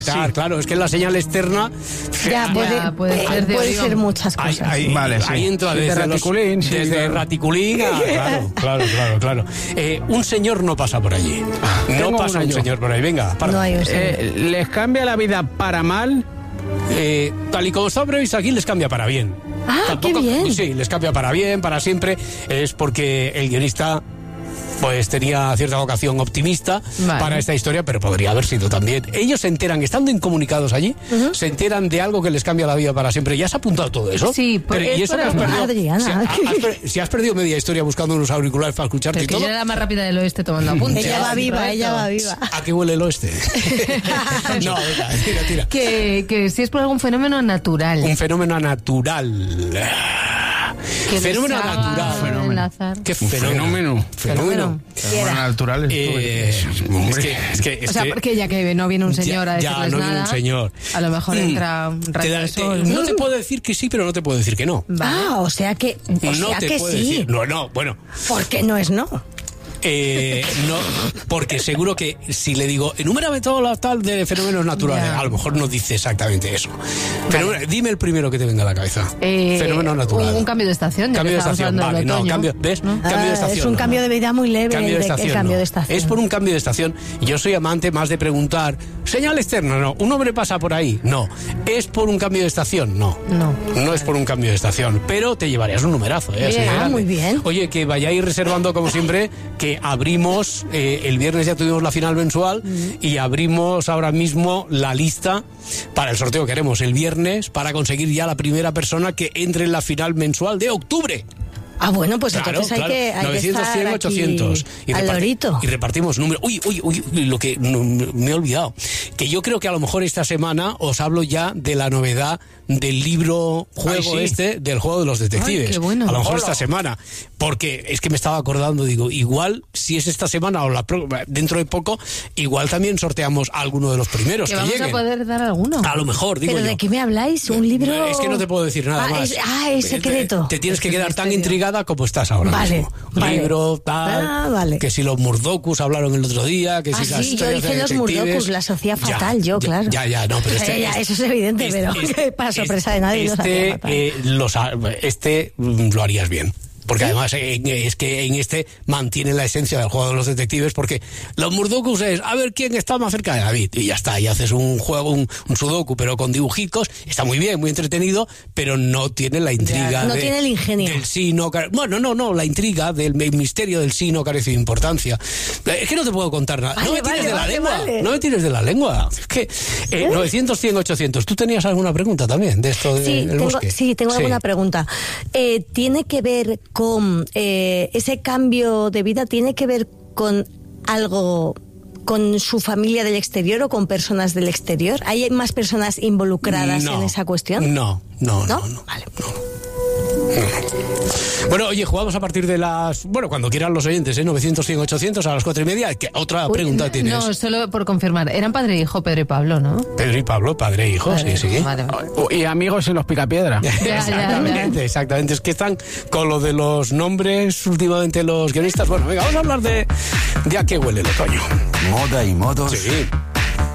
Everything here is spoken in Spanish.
Claro, es que la señal externa puede ser muchas cosas. Ahí entra desde raticulín claro. Un señor no pasa por allí. No pasa un señor por ahí. Venga, para. No hay un señor. ¿Les cambia la vida para mal? Tal y como está previsto aquí, les cambia para bien. Qué bien. Sí, les cambia para bien, para siempre. Es porque el guionista pues tenía cierta vocación optimista para esta historia, pero podría haber sido también. Ellos se enteran, estando incomunicados allí, se enteran de algo que les cambia la vida para siempre. ¿Ya has apuntado todo eso? Sí, pero ¿y eso que has perdido? Adriana. Si has perdido media historia buscando unos auriculares para escucharte pero y todo. Ella era la más rápida del oeste tomando apuntes. Ella va viva. ¿A qué huele el oeste? No, venga, tira. Que si es por algún fenómeno natural. Un fenómeno natural. Fenómeno natural. ¿Qué fenómeno? Fenómeno natural. O sea, porque ya que no viene un señor a decirles no nada, viene un señor. A lo mejor entra un rayo de sol. No te puedo decir que sí, pero no te puedo decir que no. O sea que puedo sí. Decir. No, bueno. ¿Por qué no es no? No, porque seguro que si le digo enumérame todo lo tal de fenómenos naturales, a lo mejor no dice exactamente eso. Pero dime el primero que te venga a la cabeza. Fenómeno natural. Un cambio de estación. Cambio de estación, vale. No, cambio de estación. Es un cambio de vida muy leve. El cambio de estación. Es por un cambio de estación. Yo soy amante más de preguntar, señal externa, no. Un hombre pasa por ahí, no. Es por un cambio de estación, no. No es por un cambio de estación, pero te llevarías un numerazo, muy bien. Oye, que vayáis reservando como siempre, que abrimos, el viernes ya tuvimos la final mensual y abrimos ahora mismo la lista para el sorteo que haremos el viernes para conseguir ya la primera persona que entre en la final mensual de octubre. Bueno, pues entonces hay que 900, 100, 800. Y repartimos números. Uy, lo que me he olvidado. Que yo creo que a lo mejor esta semana os hablo ya de la novedad del libro juego del juego de los detectives. Ay, qué bueno. A lo mejor esta semana. Porque es que me estaba acordando, digo, igual si es esta semana o dentro de poco, igual también sorteamos a alguno de los primeros que vamos lleguen. A poder dar alguno. A lo mejor, digo. ¿Pero de qué me habláis? ¿Un libro? Es que no te puedo decir nada más. Es secreto. Te tienes que quedar tan intrigada como estás ahora mismo. Libro, tal, que si los Murdokus hablaron el otro día, que si las yo dije los Murdokus, la sociedad fatal, claro. No, pero eso es evidente, pero para sorpresa de nadie lo harías bien. Porque además es que en este mantiene la esencia del juego de los detectives, porque los Murdokus es a ver quién está más cerca de David y ya está, y haces un juego, un sudoku pero con dibujicos, está muy bien, muy entretenido, pero no tiene la intriga, no tiene el ingenio del sí, no, la intriga del misterio del sí no carece de importancia. Es que no te puedo contar nada. No me tires de la lengua. No me tires de la lengua. Es que 900, 100, 800. ¿Tú tenías alguna pregunta también de esto del bosque? Sí, tengo alguna pregunta. ¿Tiene que ver con ese cambio de vida, tiene que ver con algo, con su familia del exterior o con personas del exterior? ¿Hay más personas involucradas en esa cuestión? No. Vale. Bueno, oye, jugamos a partir de las... Bueno, cuando quieran los oyentes, 900, 100, 800 a las 4:30. ¿Qué otra pregunta tienes? No, solo por confirmar. Eran padre e hijo, Pedro y Pablo, ¿no? Pedro y Pablo, padre e hijo, sí. Vale. Y amigos en los Picapiedra. Exactamente. Es que están con lo de los nombres últimamente los guionistas. Bueno, venga, vamos a hablar de a qué huele el otoño. Moda y modos. Sí.